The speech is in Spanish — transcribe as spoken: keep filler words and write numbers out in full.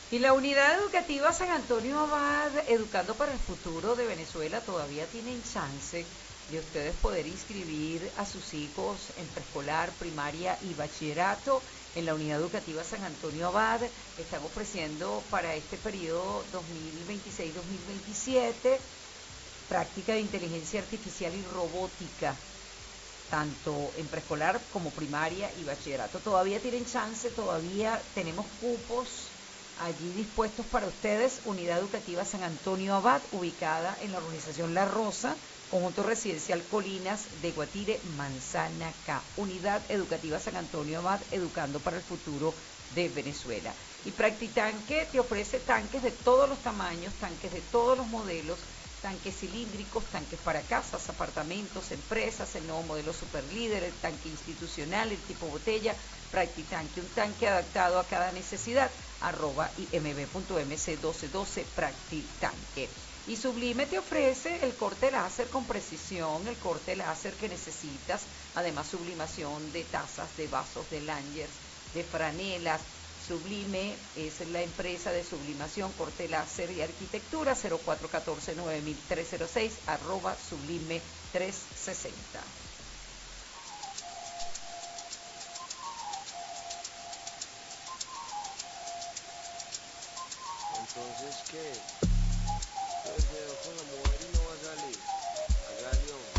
Y la Unidad Educativa San Antonio Abad, Educando para el Futuro de Venezuela, todavía tienen chance de ustedes poder inscribir a sus hijos en preescolar, primaria y bachillerato en la Unidad Educativa San Antonio Abad. Están ofreciendo para este periodo dos mil veintiséis dos mil veintisiete práctica de inteligencia artificial y robótica, tanto en preescolar como primaria y bachillerato. Todavía tienen chance, todavía tenemos cupos allí dispuestos para ustedes. Unidad Educativa San Antonio Abad, ubicada en la urbanización La Rosa, conjunto residencial Colinas de Guatire, Manzana K. Unidad Educativa San Antonio Abad, educando para el futuro de Venezuela. Y Practitanque te ofrece tanques de todos los tamaños, tanques de todos los modelos, tanques cilíndricos, tanques para casas, apartamentos, empresas, el nuevo modelo Superlíder, el tanque institucional, el tipo botella, Practitanque, un tanque adaptado a cada necesidad, arroba imb.mc doce doce, Practitanque. Y Sublime te ofrece el corte láser con precisión, el corte láser que necesitas, además sublimación de tazas, de vasos, de lanyers, de franelas. Sublime es la empresa de sublimación, corte láser y arquitectura. Cero cuatro uno cuatro nueve tres cero seis, arroba sublime trescientos sesenta. Entonces, ¿qué? Entonces se dio con la mujer y no va a salir. Hágale, hombre.